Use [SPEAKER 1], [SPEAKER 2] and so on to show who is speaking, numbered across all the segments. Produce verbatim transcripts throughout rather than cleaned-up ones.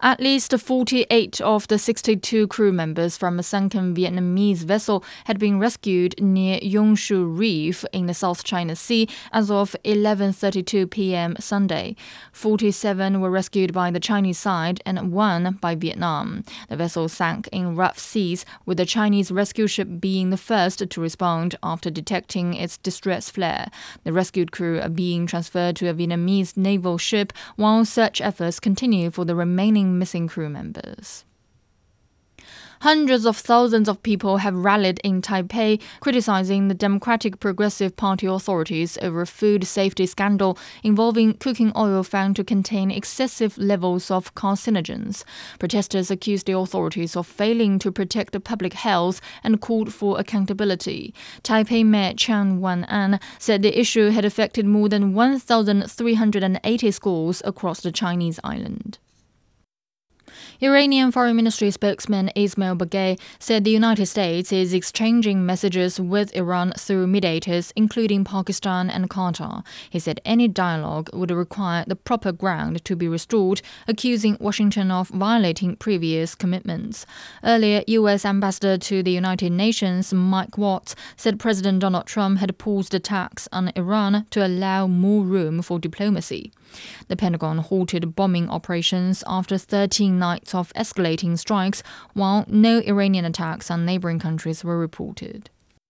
[SPEAKER 1] At least forty-eight of the sixty-two crew members from a sunken Vietnamese vessel had been rescued near Yongshu Reef in the South China Sea as of eleven thirty-two p m Sunday. forty-seven were rescued by the Chinese side and one by Vietnam. The vessel sank in rough seas, with the Chinese rescue ship being the first to respond after detecting its distress flare. The rescued crew are being transferred to a Vietnamese naval ship while search efforts continue for the remaining missing crew members. Hundreds of thousands of people have rallied in Taipei, criticizing the Democratic Progressive Party authorities over a food safety scandal involving cooking oil found to contain excessive levels of carcinogens. Protesters accused the authorities of failing to protect the public health and called for accountability. Taipei Mayor Qian Wan-an said the issue had affected more than one thousand three hundred eighty schools across the Chinese island. Iranian Foreign Ministry spokesman Ismail Baghaei said the United States is exchanging messages with Iran through mediators, including Pakistan and Qatar. He said any dialogue would require the proper ground to be restored, accusing Washington of violating previous commitments. Earlier, U S Ambassador to the United Nations Mike Watts said President Donald Trump had paused attacks on Iran to allow more room for diplomacy. The Pentagon halted bombing operations after thirteen nights of escalating strikes, while no Iranian attacks on neighboring countries were reported.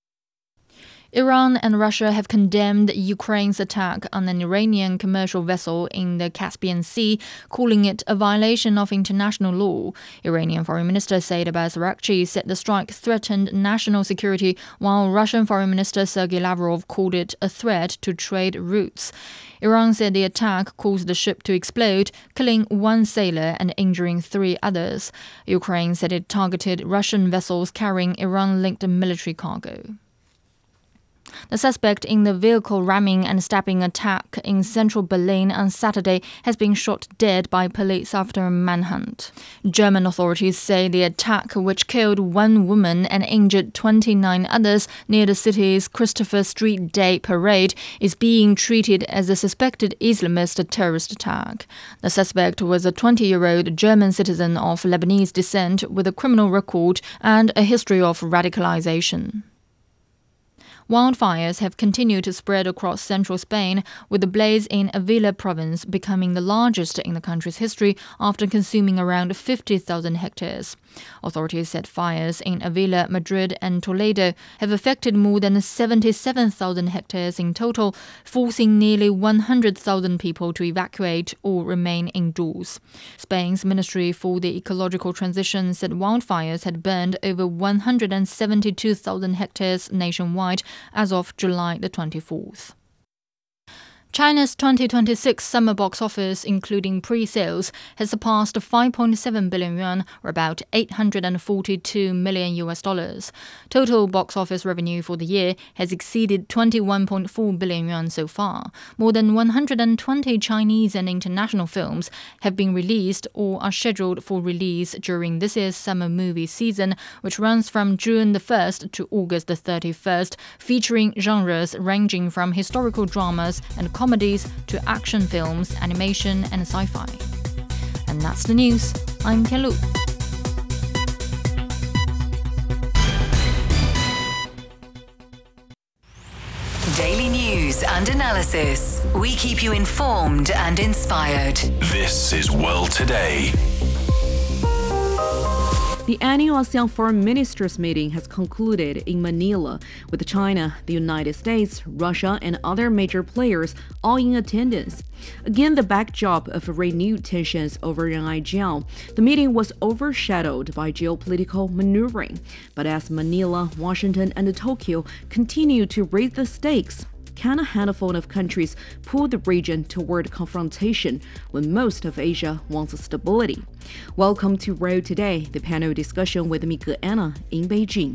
[SPEAKER 1] Iran and Russia have condemned Ukraine's attack on an Iranian commercial vessel in the Caspian Sea, calling it a violation of international law. Iranian Foreign Minister Said Abbas Araghchi said the strike threatened national security, while Russian Foreign Minister Sergei Lavrov called it a threat to trade routes. Iran said the attack caused the ship to explode, killing one sailor and injuring three others. Ukraine said it targeted Russian vessels carrying Iran-linked military cargo. The suspect in the vehicle ramming and stabbing attack in central Berlin on Saturday has been shot dead by police after a manhunt. German authorities say the attack, which killed one woman and injured twenty-nine others near the city's Christopher Street Day parade, is being treated as a suspected Islamist terrorist attack. The suspect was a twenty-year-old German citizen of Lebanese descent with a criminal record and a history of radicalization. Wildfires have continued to spread across central Spain, with the blaze in Avila province becoming the largest in the country's history after consuming around fifty thousand hectares. Authorities said fires in Avila, Madrid and Toledo have affected more than seventy-seven thousand hectares in total, forcing nearly one hundred thousand people to evacuate or remain indoors. Spain's Ministry for the Ecological Transition said wildfires had burned over one hundred seventy-two thousand hectares nationwide as of July the twenty-fourth. China's twenty twenty-six summer box office, including pre-sales, has surpassed five point seven billion yuan, or about eight hundred forty-two million U S dollars. Total box office revenue for the year has exceeded twenty-one point four billion yuan so far. More than one hundred twenty Chinese and international films have been released or are scheduled for release during this year's summer movie season, which runs from June the first to August the thirty-first, featuring genres ranging from historical dramas and comedies to action films, animation and sci-fi. And that's the news. I'm Tian Lu.
[SPEAKER 2] Daily news and analysis. We keep you informed and inspired.
[SPEAKER 3] This is World Today.
[SPEAKER 4] The annual ASEAN Foreign Ministers meeting has concluded in Manila, with China, the United States, Russia, and other major players all in attendance. Again, the backdrop of renewed tensions over Renaijiao, the meeting was overshadowed by geopolitical maneuvering. But as Manila, Washington, and Tokyo continue to raise the stakes, can a handful of countries pull the region toward confrontation when most of Asia wants stability? Welcome to World Today, the panel discussion with me, Anna, in Beijing.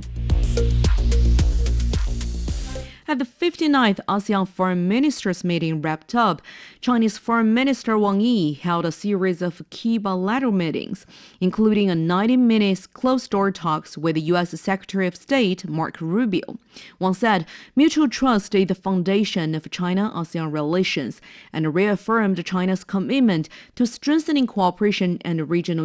[SPEAKER 4] At the fifty-ninth ASEAN Foreign Ministers meeting wrapped up, Chinese Foreign Minister Wang Yi held a series of key bilateral meetings, including a ninety-minute closed-door talks with the U S Secretary of State Marco Rubio. Wang said mutual trust is the foundation of China-ASEAN relations and reaffirmed China's commitment to strengthening cooperation and regional